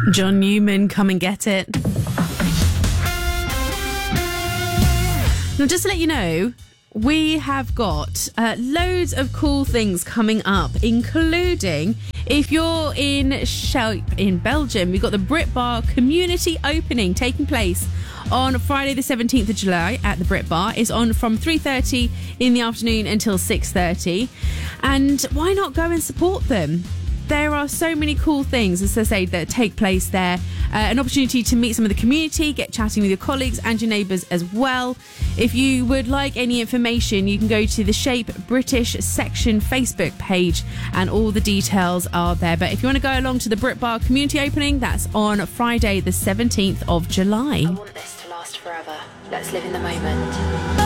John Newman, Come and Get It. Now, just to let you know, we have got loads of cool things coming up, including if you're in Belgium, we've got the Brit Bar community opening taking place on Friday the 17th of July at the Brit Bar. It's on from 3:30 in the afternoon until 6:30. And why not go and support them? There are so many cool things, as I say, that take place there. An opportunity to meet some of the community, get chatting with your colleagues and your neighbours as well. If you would like any information, you can go to the Shape British Section Facebook page and all the details are there. But if you want to go along to the Brit Bar community opening, that's on Friday the 17th of July. I want this to last forever. Let's live in the moment.